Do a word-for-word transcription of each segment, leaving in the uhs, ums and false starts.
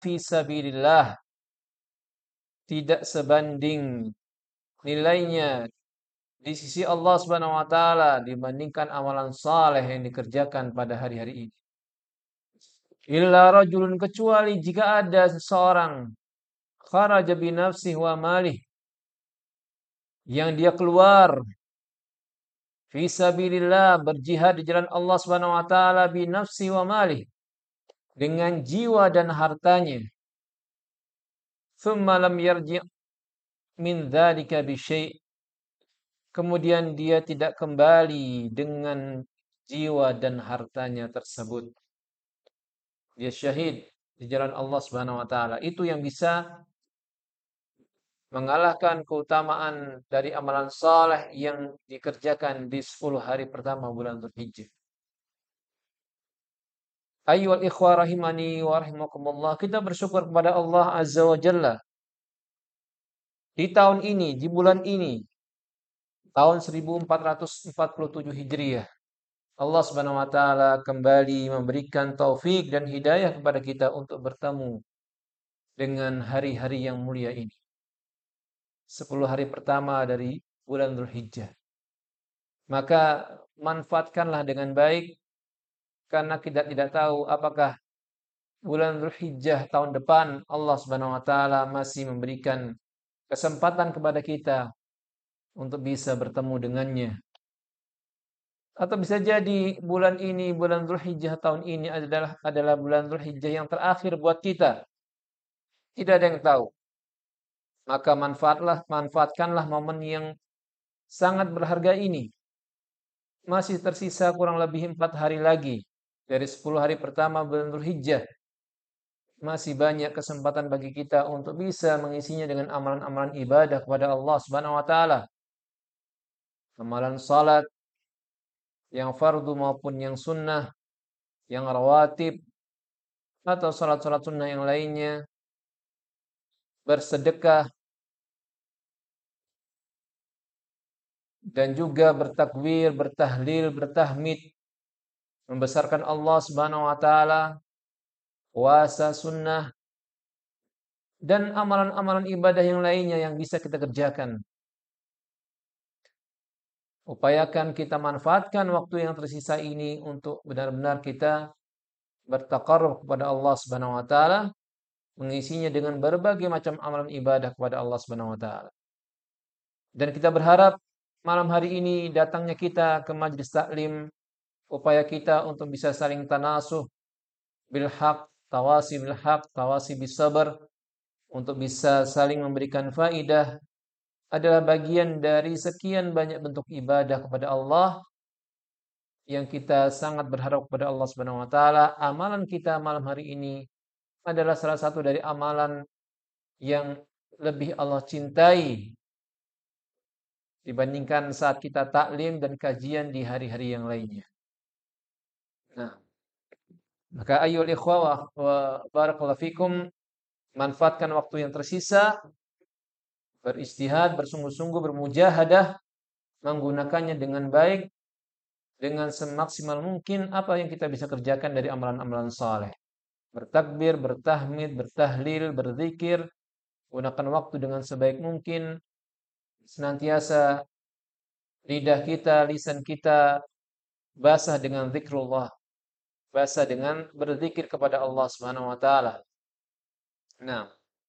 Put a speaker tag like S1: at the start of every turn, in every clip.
S1: fi sabilillah tidak sebanding nilainya di sisi Allah Subhanahu wa taala dibandingkan amalan saleh yang dikerjakan pada hari-hari ini. Illa rajulun, kecuali jika ada seseorang kharaja bi nafsihi wa malih, yang dia keluar fi sabilillah, berjihad di jalan Allah Subhanahu wa taala, bi nafsi wa malih, dengan jiwa dan hartanya. Tsumma lam yarji' min dzalika bi syai', kemudian dia tidak kembali dengan jiwa dan hartanya tersebut. Dia syahid di jalan Allah Subhanahu wa taala. Itu yang bisa mengalahkan keutamaan dari amalan saleh yang dikerjakan di sepuluh hari pertama bulan Dzulhijjah. Ayyuhal ikhwah rahimani wa rahimakumullah, kita bersyukur kepada Allah Azza wa Jalla di tahun ini, di bulan ini, tahun seribu empat ratus empat puluh tujuh Hijriah. Allah Subhanahu wa taala kembali memberikan taufik dan hidayah kepada kita untuk bertemu dengan hari-hari yang mulia ini. sepuluh hari pertama dari bulan Dzulhijjah. Maka manfaatkanlah dengan baik, karena kita tidak tahu apakah bulan Dzulhijjah tahun depan Allah Subhanahu wa taala masih memberikan kesempatan kepada kita untuk bisa bertemu dengannya. Atau bisa jadi bulan ini, bulan Dzulhijjah tahun ini adalah adalah bulan Dzulhijjah yang terakhir buat kita. Tidak ada yang tahu. Maka manfaatlah, manfaatkanlah momen yang sangat berharga ini. Masih tersisa kurang lebih empat hari lagi dari sepuluh hari pertama bulan Dzulhijjah. Masih banyak kesempatan bagi kita untuk bisa mengisinya dengan amalan-amalan ibadah kepada Allah Subhanahu wa taala. Amalan salat yang fardu maupun yang sunnah, yang rawatib atau salat-salat sunnah yang lainnya, bersedekah, dan juga bertakbir, bertahlil, bertahmid, membesarkan Allah Subhanahu wa taala, puasa sunnah, dan amalan-amalan ibadah yang lainnya yang bisa kita kerjakan. Upayakan kita manfaatkan waktu yang tersisa ini untuk benar-benar kita bertaqarrub kepada Allah Subhanahu wa taala, mengisinya dengan berbagai macam amalan ibadah kepada Allah Subhanahu wa taala. Dan kita berharap malam hari ini datangnya kita ke majelis taklim, upaya kita untuk bisa saling tanasuh bil haq, tawasi bil haq, tawasi bis sabar, untuk bisa saling memberikan faidah, adalah bagian dari sekian banyak bentuk ibadah kepada Allah yang kita sangat berharap kepada Allah Subhanahu wa taala. Amalan kita malam hari ini adalah salah satu dari amalan yang lebih Allah cintai dibandingkan saat kita taklim dan kajian di hari-hari yang lainnya. Nah, maka ayyuhal ikhwah wa barakallahu fikum, manfaatkan waktu yang tersisa, beristihad, bersungguh-sungguh, bermujahadah, menggunakannya dengan baik, dengan semaksimal mungkin apa yang kita bisa kerjakan dari amalan-amalan saleh. Bertakbir, bertahmid, bertahlil, berzikir, gunakan waktu dengan sebaik mungkin, senantiasa lidah kita, lisan kita basah dengan zikrullah, basah dengan berzikir kepada Allah Subhanahu wa taala. Nah,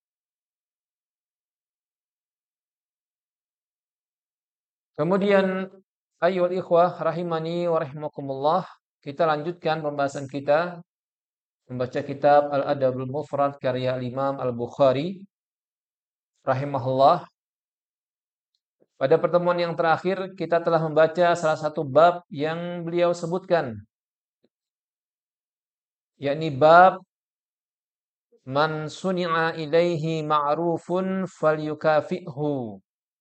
S1: kemudian ayyuhal ikhwah rahimani wa rahimakumullah, kita lanjutkan pembahasan kita membaca kitab Al-Adabul Mufrad karya Imam Al-Bukhari rahimahullah. Pada pertemuan yang terakhir kita telah membaca salah satu bab yang beliau sebutkan, yakni bab man suni'a ilaihi ma'rufun falyukafi'hu.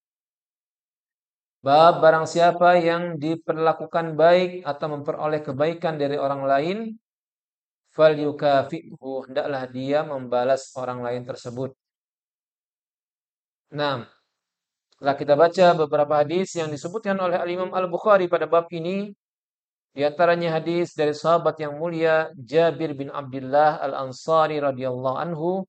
S1: Bab barang siapa yang diperlakukan baik atau memperoleh kebaikan dari orang lain, falyukafi'hu, hendaklah dia membalas orang lain tersebut. Nah, setelah kita baca beberapa hadis yang disebutkan oleh Al-Imam Al-Bukhari pada bab ini, Di antaranya hadis dari sahabat yang mulia Jabir bin Abdullah Al-Ansari radhiyallahu anhu